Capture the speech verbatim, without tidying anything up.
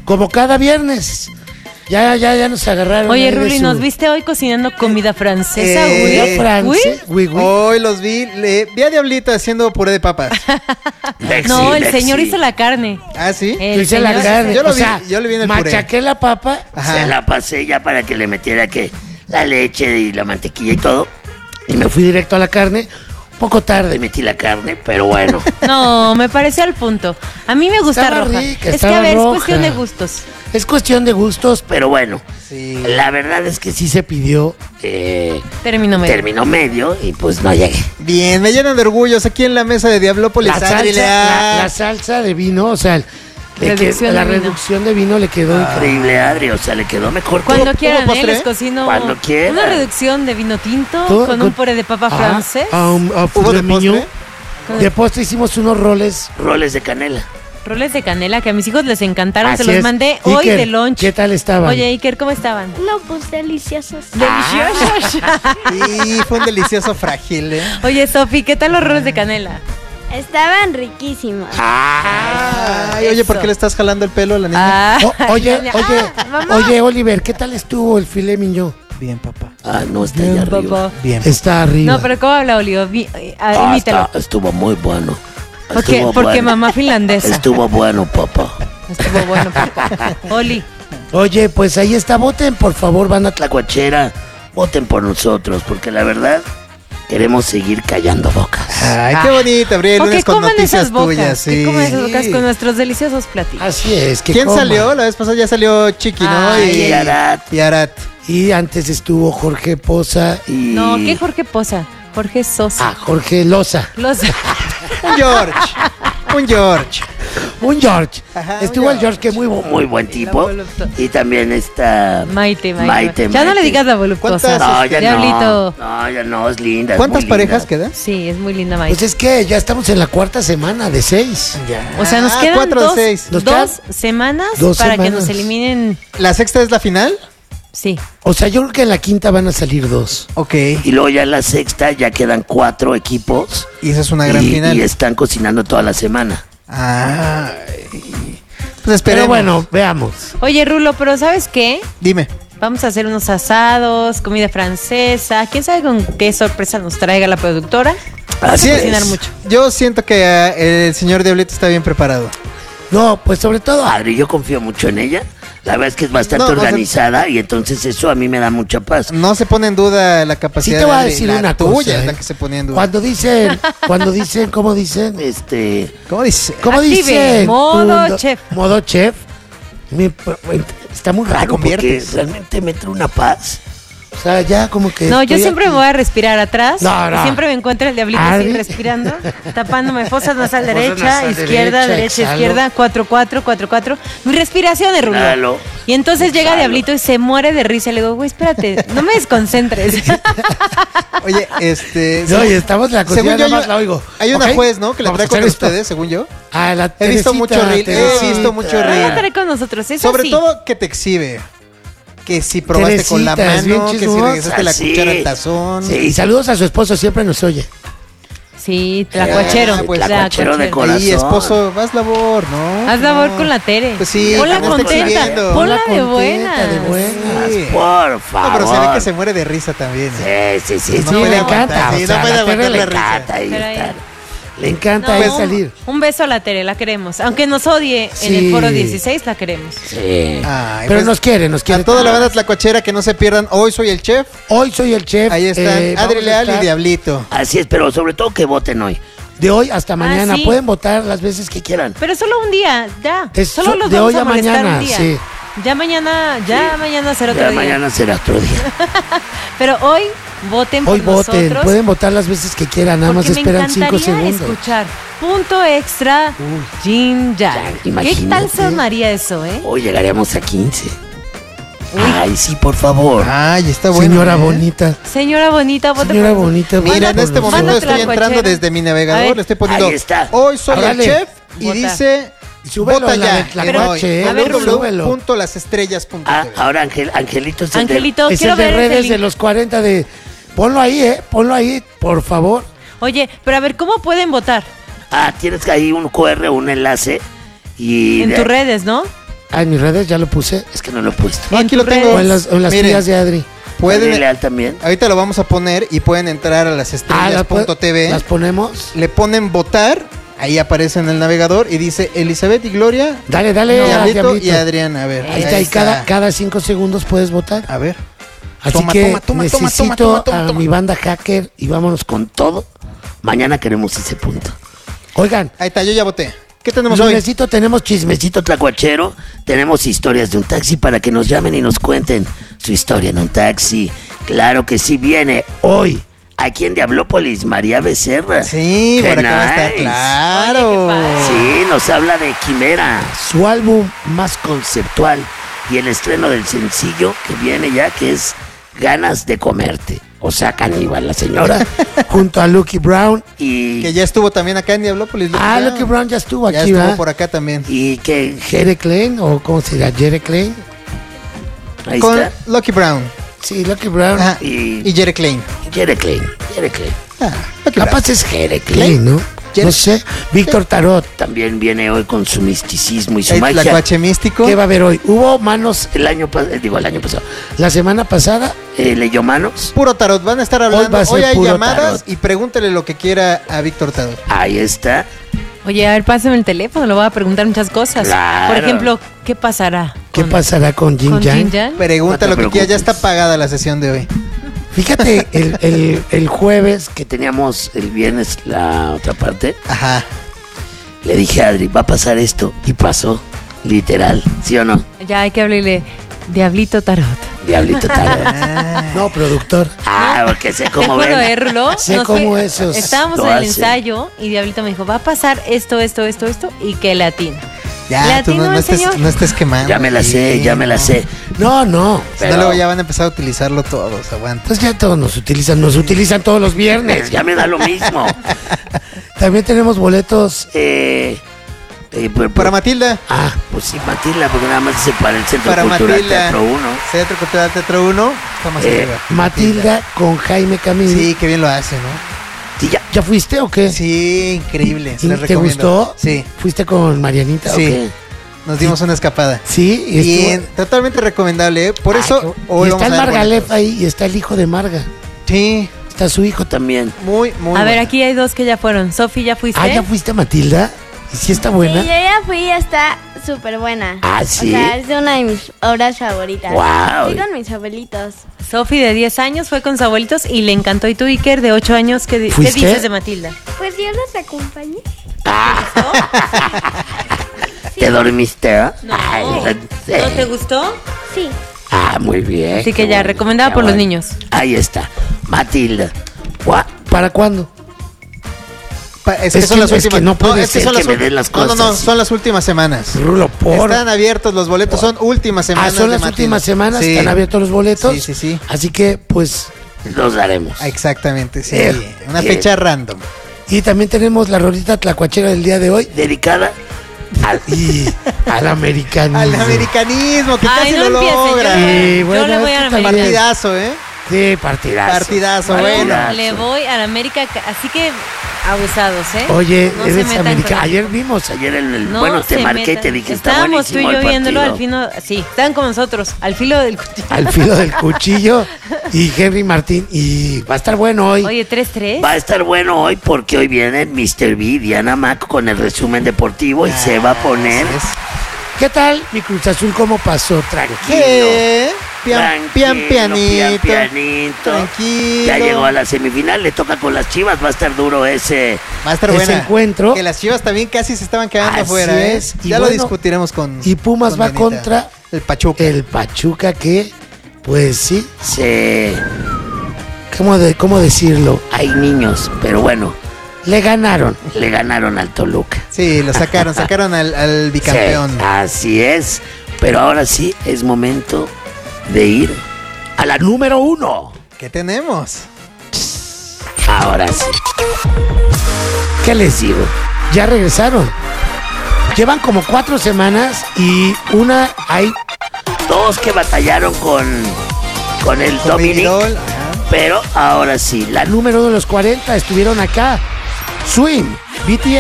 como cada viernes. Ya, ya, ya nos agarraron. Oye, Ruli, su... ¿nos viste hoy cocinando comida francesa, eh, güey? ¿Comida francesa? Oui, oui. Hoy los vi, le, vi a Diablito haciendo puré de papas. Lexi, no, el Lexi. señor hizo la carne. ¿Ah, sí? El hice la carne. Yo lo o vi, sea, yo le vi en el machaqué puré. la papa, Ajá. Se la pasé ya para que le metiera que la leche y la mantequilla y todo. Y me fui directo a la carne. Un poco tarde metí la carne, pero bueno. No, me pareció al punto. A mí me gusta estaba roja. Rica, es que a ver, roja. es cuestión de gustos. Es cuestión de gustos, pero bueno. Sí. La verdad es que sí se pidió eh, término medio. Término medio y pues no llegué. Bien, me llenan de orgullos aquí en la mesa de Diablópolis. La salsa, la, la salsa de vino, o sea, reducción la de reducción de vino le quedó ah, increíble, Adri, o sea, le quedó mejor. Cuando quieran, ¿eh? Les cocino Cuando quieran. Una reducción de vino tinto con, con un puré de papa ah, francés. Um, uh, ¿Hubo de postre? De postre hicimos unos roles. Roles de canela. Roles de canela que a mis hijos les encantaron. Así se los es. mandé Iker, hoy de lunch. ¿Qué tal estaban? Oye, Iker, ¿cómo estaban? No, pues deliciosos. Deliciosos. Y fue un delicioso frágil, ¿eh? Oye, Sofi, ¿qué tal los roles de canela? Estaban riquísimos. Ay, oye, ¿por qué le estás jalando el pelo a la niña? Ah, o, oye, oye, ah, oye, Oliver, ¿qué tal estuvo el filet mignon? Bien, papá. Ah, no, está Bien, allá arriba. papá. Bien. Está arriba. No, pero ¿cómo habla Oliver? Ah, está, estuvo muy bueno. Porque, estuvo porque bueno. mamá finlandesa. Estuvo bueno, papá. Estuvo bueno, papá. Oli. Oye, pues ahí está, voten, por favor, van a Tlacuachera, voten por nosotros, porque la verdad queremos seguir callando bocas. Ay, qué bonito, Abril, okay, lunes con noticias esas bocas, tuyas, sí. Que coman esas bocas con nuestros deliciosos platillos. Así es. Que ¿Quién coman. salió? La vez pasada ya salió Chiqui, ¿no? Ay, y Arat. Y Arat. Y antes estuvo Jorge Poza y... No, ¿qué Jorge Poza? Jorge Sosa. Ah, Jorge Loza. Loza. Un George. Un George. Un George. Ajá, estuvo un el George, que muy, muy buen tipo. Y también está... Maite, Maite. Maite, ya Maite. no le digas la voluptuosa. No, ya Diablito. no. No, ya no, es linda. ¿Cuántas es parejas linda. quedan? Sí, es muy linda Maite. Pues es que ya estamos en la cuarta semana de seis. Ya. O sea, nos Ah, quedan cuatro de dos, seis. dos quedan semanas dos para semanas. que nos eliminen. ¿La sexta es la final? Sí. O sea, yo creo que en la quinta van a salir dos. Ok. Y luego ya en la sexta ya quedan cuatro equipos. Y esa es una gran y, final. Y están cocinando toda la semana. Ah. Pues esperemos. Pero bueno, veamos. Oye, Rulo, pero ¿sabes qué? Dime. Vamos a hacer unos asados, comida francesa. ¿Quién sabe con qué sorpresa nos traiga la productora? Vamos Así a es. cocinar mucho. Yo siento que uh, el señor Diablito está bien preparado. No, pues sobre todo... Adri, yo confío mucho en ella. La verdad es que es bastante No, o sea, organizada y entonces eso a mí me da mucha paz. No se pone en duda la capacidad Sí te voy a de decir la una tuya, cosa, es la ¿eh? que se pone en duda. Cuando dicen, cuando dicen, ¿cómo dicen? Este... ¿Cómo dice? ¿Cómo Active, dicen? modo Un- chef. Modo chef. Me- está muy raro porque conviertes. Realmente me trae una paz. o sea, ya como que No, yo estoy siempre aquí. me voy a respirar atrás. No, no. Y siempre me encuentro el diablito así Adri. respirando, tapándome fosa nasal Fosa derecha, nasal izquierda, derecha, derecha, exhalo. izquierda, cuatro, cuatro, cuatro, cuatro. Mi respiración es Rulo. Exhalo. Y entonces llega Exhalo. Diablito y se muere de risa. Y le digo, güey, espérate, no me desconcentres. Oye, este... No, y estamos en la cocina, según yo, nada más hay- la oigo. hay una ¿Ok? juez, ¿no? Que la Vamos trae a hacer con esto. ustedes, según yo. Ah, la He visto Teresita, mucho reel, he Teresita. visto mucho No reel. estaré con nosotros, es Sobre así. todo que te exhibe. Que si probaste con la Teresita, es bien mano, que si chismosa. regresaste la Sí. cuchara al tazón. Sí, y saludos a su esposo, siempre nos oye. Sí, tlacuachero. Ah, pues, tlacuachero de corazón. Ahí, esposo, haz labor, ¿no? Haz labor No. con la Tere. Pues sí, Ponla que no esté contenta. exhibiendo. Ponla de Ponla buena. contenta, de buena. Sí. Por No, favor. pero se ve que se muere de risa también. ¿eh? Sí, sí, sí. No Sí, puede le aguantar, encanta. sí, o no sea, puede la Tere aguantar le la encanta. risa. Ahí Pero ahí- está. Le encanta No, ahí salir. Un beso a la Tere, la queremos. Aunque nos odie en Sí. el foro dieciséis, la queremos. Sí. Ay, Pero pues, nos quiere, nos quiere. a toda la banda tlacuachera que no se pierdan. Hoy soy el chef. Hoy soy el chef. Ahí están eh, vamos Adri a Leal y estar Diablito. Así es, pero sobre todo que voten hoy. De hoy hasta mañana. sí. Pueden votar las veces que quieran. Quieran. Pero solo un día, ya. Es solo so- los de vamos hoy a a molestar mañana, un día. sí. Ya mañana, ya Sí. mañana será otro Ya día. mañana será otro día. Pero hoy voten Hoy por voten. nosotros. Pueden votar las veces que quieran. Nada más porque me esperan cinco encantaría segundos. escuchar punto extra Jin Yang. Yang, ¿Qué imagínate. tal sonaría eso, eh? Hoy llegaremos a quince. Ay, sí, por favor. Ay, está bueno. Señora ¿eh? bonita. Señora bonita, vote Señora por bonita. Mira, vota en por este momento nosotros. estoy entrando Tlacuachera. desde mi A navegador. ver. Le estoy poniendo. Ahí está. Hoy soy Órale. el chef. Y Vota. dice. Súbelo Vota en la ya. de en Tlacuache, hoy. eh, ver, w w w súbelo. punto las estrellas punto Ah, t v. ahora Angel, Angelito es el de- Angelito, Es quiero el de ver ese redes link. de los cuarenta de... Ponlo ahí, ¿eh? Ponlo ahí, por favor. Oye, pero a ver, ¿cómo pueden votar? Ah, tienes que ahí un Q R, un enlace. Y En de- tus redes, ¿no? Ah, en mis redes ya lo puse. Es que no lo he puesto. No, aquí lo tengo. O en las, o en las Miren, tías de Adri. pueden, Adri Leal también. ahorita lo vamos a poner y pueden entrar a las Ah, estrellas las, punto t v. las ponemos. Le ponen votar, ahí aparece en el navegador y dice Elizabeth y Gloria, Dale, dale. a Diablito Diablito. y Adrián. A ver, Ahí está, y cada, cada cinco segundos puedes votar. A ver. Así Toma, que toma, toma, toma, necesito toma, toma, toma, a toma. mi banda hacker y vámonos con todo. Mañana queremos ese punto. Oigan, Ahí está, yo ya voté. ¿Qué tenemos hoy? lunesito tenemos chismecito. Chismecito tlacuachero, tenemos historias de un taxi para que nos llamen y nos cuenten su historia en un taxi. Claro que sí, viene hoy aquí en Diablópolis, María Becerra. Sí, Qué por acá va a estar, nice. claro. Oye, qué padre. Sí, nos habla de Quimera, Su álbum, más conceptual, y el estreno del sencillo que viene ya, que es Ganas de Comerte. O sea, caníbal la señora. junto a Lucky Brown. Y, Que ya estuvo también acá en Diablópolis. Ah, Lucky Brown ya estuvo Ya aquí, estuvo ¿verdad? por acá también. y que Jere Klein, o ¿cómo se dirá? Jere Klein. ahí Con está. Lucky Brown. Sí, Lucky Brown. Ajá. Y, Y Jere Klein. Jere Klein, Jere Klein. Ah, Lucky Brown. Capaz es Jere Klein, ¿no? Jere- No sé. Víctor Tarot. También viene hoy con su misticismo y su El magia. tlacuache místico. ¿Qué va a haber hoy? Hubo manos El año pasado, digo el año pasado, la semana pasada. eh, leyó manos. Puro tarot. Van a estar Hoy hablando. va a Hoy, ser hay puro llamadas tarot. y pregúntele lo que quiera a Víctor Tarot. Ahí está. Oye, a ver, pásame el teléfono, le voy a preguntar muchas cosas. Claro. Por ejemplo, ¿qué pasará? ¿Qué con- pasará con Jin con Yang? Jin Yang? Pregunta No te lo que quiera. Ya preocupes. está pagada la sesión de hoy. Fíjate, el, el, el jueves, Que teníamos el viernes la otra parte. Ajá. Le dije a Adri, va a pasar esto. Y pasó. Literal. ¿Sí o no? Ya hay que hablarle Diablito Tarot. Diablito tarot. no, productor. Ah, porque sé Te cómo juro, ven. ¿eh, Rulo? Sé Nos cómo fue- esos Estábamos lo en el hacen. ensayo y Diablito me dijo, va a pasar esto, esto, esto, esto, y que le atina. ¿Le Ya, tú atinó no, no el estés, señor? no estés quemando. Ya me la sé, Sí, ya me la no. sé. No, no. Si no, Pero- luego ya van a empezar a utilizarlo todos. Aguanta. Pues ya todos nos utilizan, nos utilizan todos los viernes. Ya me da lo mismo. También tenemos boletos. Eh, eh, por- Para por- Matilda. Ah, pues sí, Matilda, porque nada más dice para el Centro Para Cultural Matilda. Teatro uno. Centro Cultural Teatro uno. Estamos Eh, arriba. Matilda con Jaime Camil. Sí, qué bien lo hace, ¿no? Sí, ya. ¿Ya fuiste o qué? Sí, increíble. Se ¿Y les ¿Te recomiendo. gustó? Sí, ¿Fuiste con Marianita Sí. o qué? nos dimos una escapada. Sí, y Y estuvo- en- totalmente recomendable, ¿eh? Por Ay, eso qué- hoy y vamos está el a dar Margalef boletos. ahí y está el hijo de Marga. Sí, Está su hijo también. muy, muy A ver, bueno. aquí hay dos que ya fueron. Sofi, ¿ya fuiste? Ah, ¿ya fuiste, Matilda? ¿Y si está buena? Sí, yo ya fui y está súper buena. Ah, ¿sí? O sea, es de una de mis obras favoritas. Guau. Fui con mis abuelitos. Sofi de diez años fue con sus abuelitos y le encantó. ¿Y tú, Iker, de ocho años, qué, di- qué ¿Fuiste? dices de Matilda? Pues yo los acompañé. ¿Te dormiste? ¿Eh? No. Ay, sí. ¿No te gustó? Sí. Ah, muy bien. Así que qué ya, bueno, recomendada qué por los bueno. niños. Ahí está. Matilda. Gua- ¿Para cuándo? Pa- es que Es son que- las es últimas. que no puede es que ser son que las me ul- den las No, no, no, cosas. son las últimas semanas. Rulo, por. Están abiertos los boletos, son últimas Ah, semanas. son de las Matilda. últimas semanas, Sí. están abiertos los boletos. Sí, sí, sí. Así que, pues. Los daremos. Exactamente, sí. Eh, Una eh. fecha random. Y también tenemos la rolita tlacuachera del día de hoy. Dedicada al, Y al americanismo. Al americanismo, que Ay, casi no lo empiecen, yo logra. le- Sí, yo bueno, le voy es a que la también- América. Partidazo, ¿eh? Sí, partidazo. Partidazo, Yo bueno. le voy a la América, así que abusados, ¿eh? Oye, No se eres metan americano. con- Ayer vimos. ayer el, el- No bueno, te se marqué y metan. te dije está Estábamos tú y buenísimo yo el viéndolo al partido. fino, sí, estaban como nosotros, al filo del cuchillo. Al filo del cuchillo. Y Henry Martín. Y va a estar bueno hoy. Oye, tres tres. Va a estar bueno hoy porque hoy viene mister B, Diana Mac con el resumen deportivo y se va a poner Así es. ¿Qué tal, mi Cruz Azul? ¿Cómo pasó? Tranquilo. ¿Qué? Pian, tranquilo, pian, pianito. pian, pianito. Tranquilo. Ya llegó a la semifinal, le toca con las Chivas, va a estar duro ese. Va a estar ese buena. encuentro. Que las Chivas también casi se estaban quedando Así afuera, ¿eh? es. Y Ya lo bueno, discutiremos con. y Pumas con va Dianita. contra el Pachuca. El Pachuca, que, pues sí, Se... ¿cómo, de, cómo decirlo? Hay niños, pero bueno, Le ganaron. le ganaron al Toluca. Sí, lo sacaron, sacaron al, al bicampeón. Sí, así es. Pero ahora sí es momento de ir a la número uno. ¿Qué tenemos? Ahora sí. ¿Qué les digo? Ya regresaron. Llevan como cuatro semanas y una hay. Dos que batallaron con, con el Con Dominic. Miguel, ajá. Pero ahora sí, la Número uno de los cuarenta estuvieron acá. Swing, B T S.